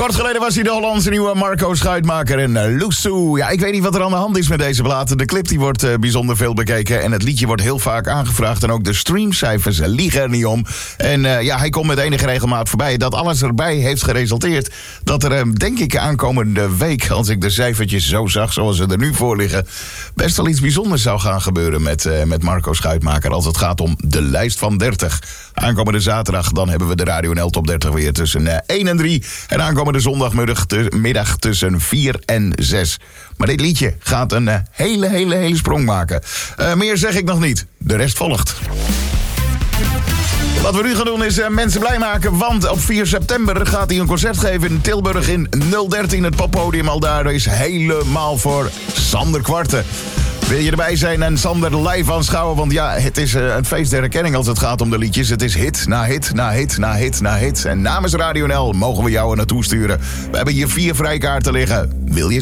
Kort geleden was hij de Hollandse nieuwe Marco Schuitmaker en Loesoe. Ja, ik weet niet wat er aan de hand is met deze plaat. De clip die wordt bijzonder veel bekeken en het liedje wordt heel vaak aangevraagd. En ook de streamcijfers liegen er niet om. En hij komt met enige regelmaat voorbij. Dat alles erbij heeft geresulteerd dat er, denk ik, aankomende week, als ik de cijfertjes zo zag zoals ze er nu voor liggen, best wel iets bijzonders zou gaan gebeuren met Marco Schuitmaker als het gaat om de lijst van 30. Aankomende zaterdag dan hebben we de Radio NL Top 30 weer tussen 1 en 3. En aankomende zondagmiddag tussen 4 en 6. Maar dit liedje gaat een hele sprong maken. Meer zeg ik nog niet. De rest volgt. Wat we nu gaan doen is mensen blij maken, want op 4 september gaat hij een concert geven in Tilburg in 013. Het poppodium al daar is helemaal voor Sander Kwarten. Wil je erbij zijn en Sander live aanschouwen? Want ja, het is een feest der herkenning als het gaat om de liedjes. Het is hit na hit na hit na hit na hit. En namens Radio NL mogen we jou er naartoe sturen. We hebben hier 4 vrijkaarten liggen. Wil je